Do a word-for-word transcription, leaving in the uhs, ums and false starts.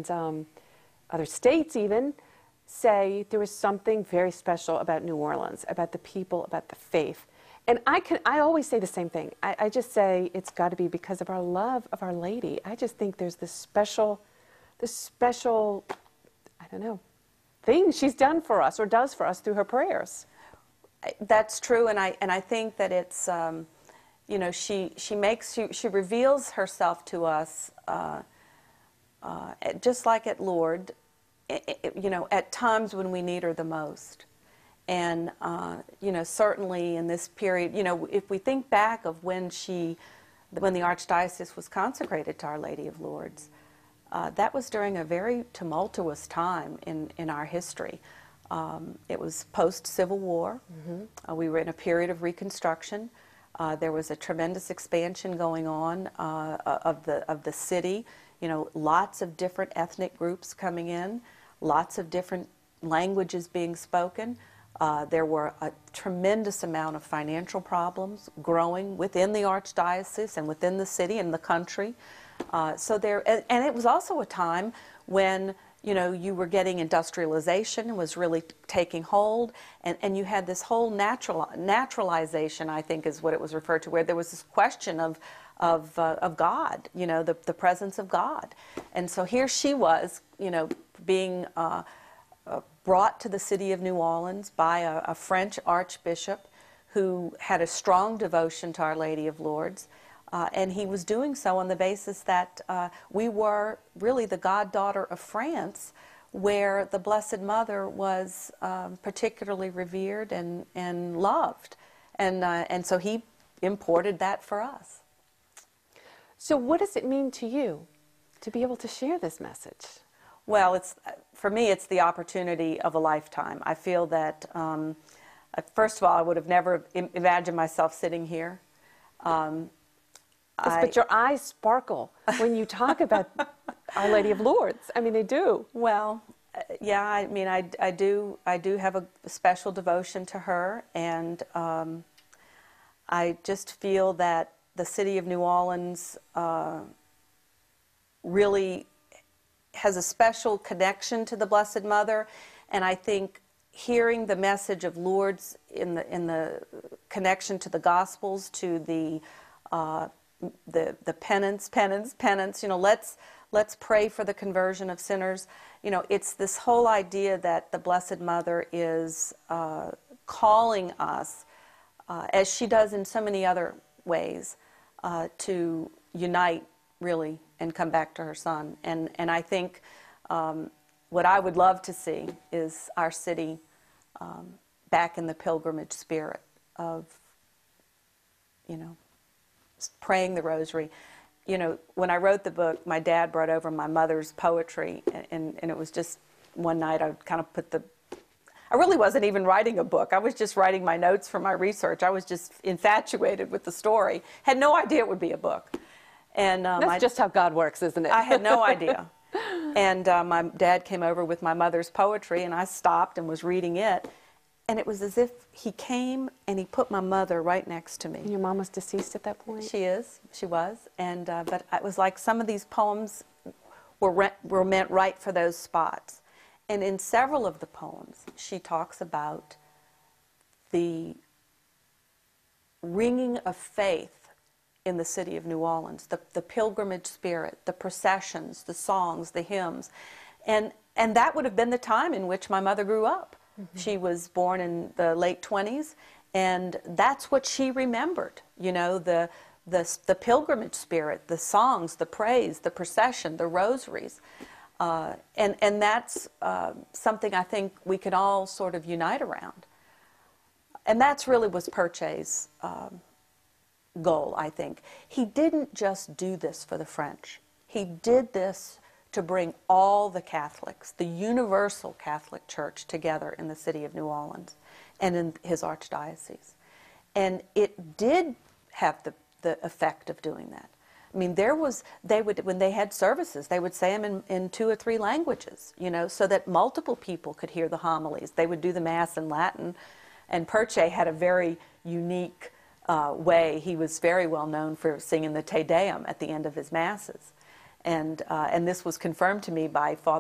and um, other states even, say there was something very special about New Orleans, about the people, about the faith. And I can, I always say the same thing. I, I just say it's got to be because of our love of Our Lady. I just think there's this special, this special, I don't know, thing she's done for us or does for us through her prayers. That's true, and I and I think that it's, um, you know, she she makes she she reveals herself to us, uh, uh, just like at Lourdes, it, it, you know, at times when we need her the most. And, uh, you know, certainly in this period, you know, if we think back of when she, when the Archdiocese was consecrated to Our Lady of Lourdes, uh, that was during a very tumultuous time in, in our history. Um, it was post-Civil War. Mm-hmm. uh, we were in a period of Reconstruction. Uh, there was a tremendous expansion going on uh, of the, of the city. You know, lots of different ethnic groups coming in, lots of different languages being spoken. Uh, there were a tremendous amount of financial problems growing within the Archdiocese and within the city and the country. Uh, so there, and, and it was also a time when, you know, you were getting industrialization was really taking hold, and, and you had this whole natural naturalization, I think is what it was referred to, where there was this question of of, uh, of God, you know, the, the presence of God. And so here she was, you know, being uh, uh, brought to the city of New Orleans by a, a French archbishop who had a strong devotion to Our Lady of Lourdes, uh, and he was doing so on the basis that uh, we were really the goddaughter of France, where the Blessed Mother was um, particularly revered and, and loved. And, uh, and so he imported that for us. So what does it mean to you to be able to share this message? Well, it's, for me, it's the opportunity of a lifetime. I feel that, um, first of all, I would have never im imagined myself sitting here. Um, yes, I, but your eyes sparkle when you talk about Our Lady of Lourdes. I mean, they do. Well, uh, yeah, I mean, I, I, do, I do have a special devotion to her, and um, I just feel that the city of New Orleans uh, really has a special connection to the Blessed Mother, and I think hearing the message of Lourdes in the in the connection to the Gospels, to the uh, the the penance, penance, penance. You know, let's let's pray for the conversion of sinners. You know, it's this whole idea that the Blessed Mother is uh, calling us, uh, as she does in so many other ways, uh, to unite, really, and come back to her Son. And, and I think um, what I would love to see is our city um, back in the pilgrimage spirit of, you know, praying the rosary. You know, when I wrote the book, my dad brought over my mother's poetry, and, and, and it was just one night I kind of put the, I really wasn't even writing a book. I was just writing my notes for my research. I was just infatuated with the story. Had no idea it would be a book. And um, That's I, just how God works, isn't it? I had no idea. And uh, my dad came over with my mother's poetry, and I stopped and was reading it. And it was as if he came and he put my mother right next to me. And your mom was deceased at that point? She is. She was. And, uh, but it was like some of these poems were, re were meant right for those spots. And in several of the poems, she talks about the ringing of faith in the city of New Orleans, the, the pilgrimage spirit, the processions, the songs, the hymns. And, and that would have been the time in which my mother grew up. Mm-hmm. She was born in the late twenties, and that's what she remembered, you know, the, the, the pilgrimage spirit, the songs, the praise, the procession, the rosaries. Uh, and, and that's uh, something I think we can all sort of unite around. And that's really was Perché's um, goal, I think. He didn't just do this for the French. He did this to bring all the Catholics, the universal Catholic Church, together in the city of New Orleans and in his archdiocese. And it did have the, the effect of doing that. I mean, there was, they would, when they had services, they would say them in, in two or three languages, you know, so that multiple people could hear the homilies. They would do the Mass in Latin, and Perché had a very unique uh, way. He was very well known for singing the Te Deum at the end of his Masses. And, uh, and this was confirmed to me by Father